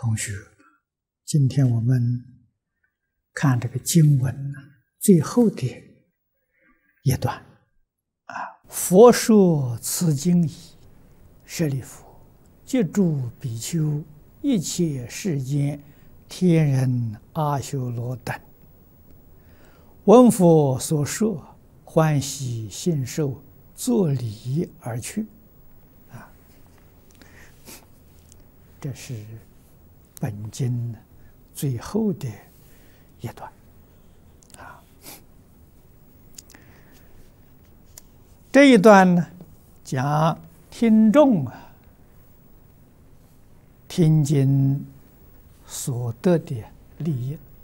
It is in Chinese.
同学，今天我们看这个经文最后的一段佛说此经已，舍利弗，即诸比丘、一切世间天人阿修罗等，闻佛所说，欢喜信受，作礼而去。这是本经最后的一段这一段呢，讲听众听经所得的利益。